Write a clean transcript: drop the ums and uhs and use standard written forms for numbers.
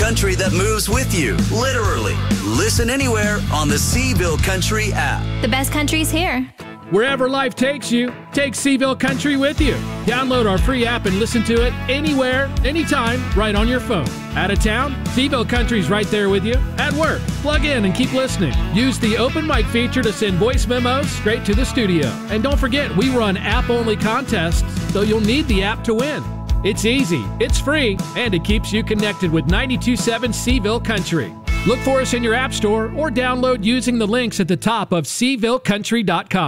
country that moves with you, literally. Listen anywhere on the Seville Country app. The best country's here. Wherever life takes you, take Seville Country with you. Download our free app and listen to it anywhere, anytime, right on your phone. Out of town, Seville Country's right there with you. At work, plug in and keep listening. Use the open mic feature to send voice memos straight to the studio. And don't forget, we run app-only contests, so you'll need the app to win. It's easy, it's free, and it keeps you connected with 92.7 Seville Country. Look for us in your app store or download using the links at the top of SevilleCountry.com.